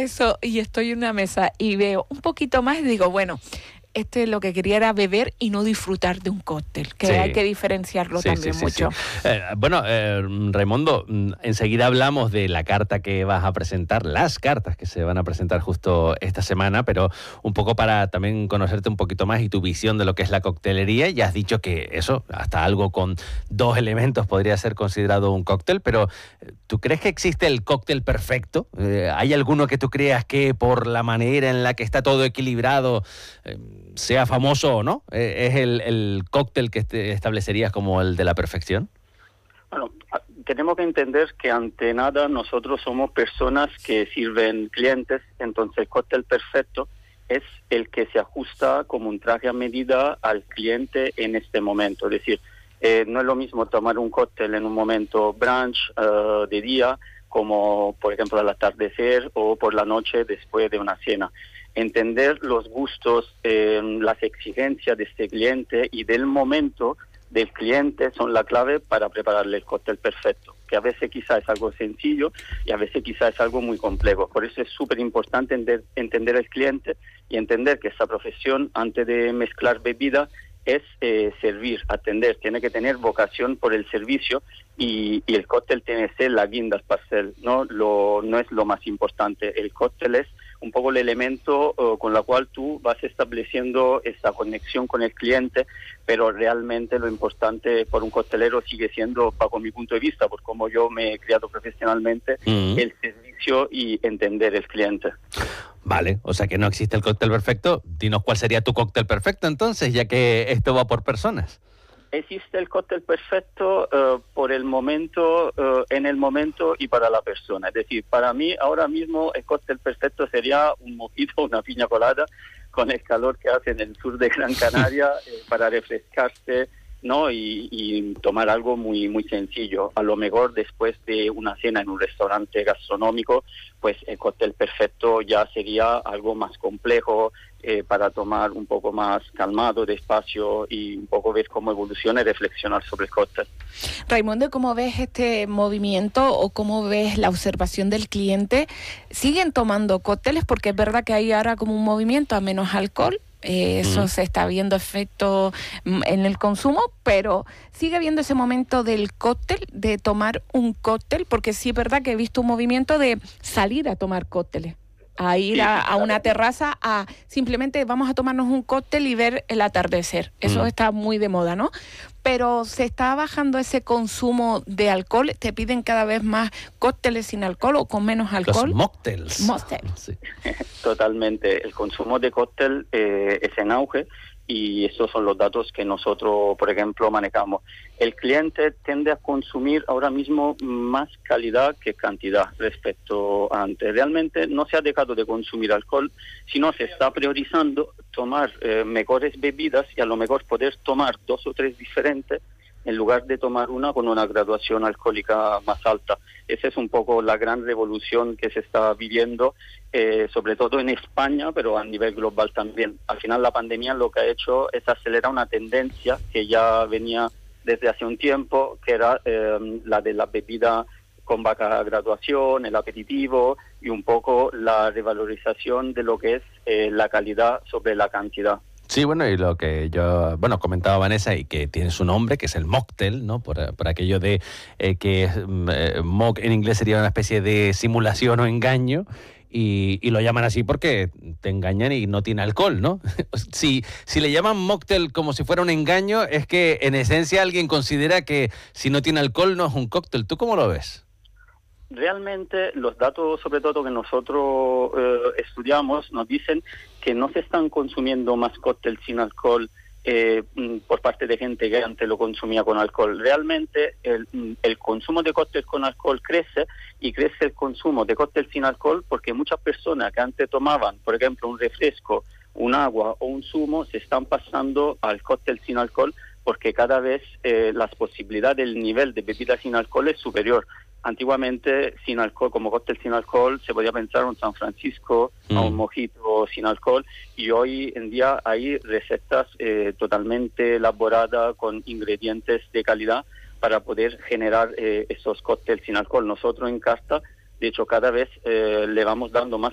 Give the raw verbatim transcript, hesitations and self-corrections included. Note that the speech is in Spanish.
eso y estoy en una mesa y veo un poquito más y digo, bueno, este lo que quería era beber y no disfrutar de un cóctel, que sí. Hay que diferenciarlo sí, también sí, sí, mucho. Sí. Eh, bueno, eh, Raimundo, enseguida hablamos de la carta que vas a presentar, las cartas que se van a presentar justo esta semana, pero un poco para también conocerte un poquito más y tu visión de lo que es la coctelería. Ya has dicho que eso, hasta algo con dos elementos podría ser considerado un cóctel, pero ¿tú crees que existe el cóctel perfecto? Eh, ¿Hay alguno que tú creas que por la manera en la que está todo equilibrado eh, sea famoso o no? ¿Es el, el cóctel que te establecerías como el de la perfección? Bueno, tenemos que entender que ante nada nosotros somos personas que sirven clientes, entonces el cóctel perfecto es el que se ajusta como un traje a medida al cliente en este momento. Es decir, eh, no es lo mismo tomar un cóctel en un momento brunch uh, de día, como por ejemplo al atardecer o por la noche después de una cena. Entender los gustos, eh, las exigencias de este cliente y del momento del cliente son la clave para prepararle el cóctel perfecto, que a veces quizá es algo sencillo y a veces quizá es algo muy complejo. Por eso es súper importante entender, entender el cliente y entender que esta profesión, antes de mezclar bebida, es eh, servir, atender, tiene que tener vocación por el servicio y, y el cóctel tiene que ser la guinda del pastel, ¿no? Lo, no es lo más importante. El cóctel es un poco el elemento uh, con la cual tú vas estableciendo esta conexión con el cliente, pero realmente lo importante por un coctelero sigue siendo, bajo mi punto de vista, por cómo yo me he criado profesionalmente, mm. el servicio y entender el cliente. Vale, o sea que no existe el cóctel perfecto. Dinos cuál sería tu cóctel perfecto entonces, ya que esto va por personas. Existe el cóctel perfecto uh, por el momento, uh, en el momento y para la persona. Es decir, para mí ahora mismo el cóctel perfecto sería un mojito, una piña colada, con el calor que hace en el sur de Gran Canaria, eh, para refrescarse, ¿no? Y, y tomar algo muy muy sencillo. A lo mejor después de una cena en un restaurante gastronómico, pues el cóctel perfecto ya sería algo más complejo, eh, para tomar un poco más calmado, despacio y un poco ver cómo evoluciona y reflexionar sobre el cóctel. Raimundo, ¿cómo ves este movimiento o cómo ves la observación del cliente? ¿Siguen tomando cócteles? Porque es verdad que hay ahora como un movimiento a menos alcohol. Eh, eso mm. se está viendo efecto en el consumo, pero sigue habiendo ese momento del cóctel, de tomar un cóctel, porque sí es verdad que he visto un movimiento de salir a tomar cócteles, a ir a, a una terraza, a simplemente vamos a tomarnos un cóctel y ver el atardecer. Eso mm. está muy de moda, ¿no? Pero se está bajando ese consumo de alcohol, te piden cada vez más cócteles sin alcohol o con menos alcohol. Los mocktails. Mocktails. Sí. Totalmente. El consumo de cóctel eh, es en auge y estos son los datos que nosotros, por ejemplo, manejamos. El cliente tiende a consumir ahora mismo más calidad que cantidad respecto a antes. Realmente no se ha dejado de consumir alcohol, sino se está priorizando tomar eh, mejores bebidas y a lo mejor poder tomar dos o tres diferentes en lugar de tomar una con una graduación alcohólica más alta. Esa es un poco la gran revolución que se está viviendo, eh, sobre todo en España, pero a nivel global también. Al final la pandemia lo que ha hecho es acelerar una tendencia que ya venía desde hace un tiempo, que era eh, la de la bebida con baja graduación, el aperitivo y un poco la revalorización de lo que es eh, la calidad sobre la cantidad. Sí, bueno, y lo que yo, bueno, comentaba Vanessa, y que tiene su nombre, que es el mocktail, ¿no? Por, por aquello de eh, que eh, mock en inglés sería una especie de simulación o engaño, y, y lo llaman así porque te engañan y no tiene alcohol, ¿no? si, si le llaman mocktail como si fuera un engaño, es que en esencia alguien considera que si no tiene alcohol no es un cóctel. ¿Tú cómo lo ves? Realmente los datos, sobre todo que nosotros eh, estudiamos, nos dicen que no se están consumiendo más cócteles sin alcohol eh, por parte de gente que antes lo consumía con alcohol. Realmente el, el consumo de cócteles con alcohol crece y crece el consumo de cócteles sin alcohol porque muchas personas que antes tomaban, por ejemplo, un refresco, un agua o un zumo, se están pasando al cóctel sin alcohol porque cada vez eh, las posibilidades del nivel de bebida sin alcohol es superior. Antiguamente, sin alcohol, como cóctel sin alcohol, se podía pensar un San Francisco, mm. a un mojito sin alcohol, y hoy en día hay recetas eh, totalmente elaboradas con ingredientes de calidad para poder generar eh, esos cócteles sin alcohol. Nosotros en Casta, de hecho, cada vez eh, le vamos dando más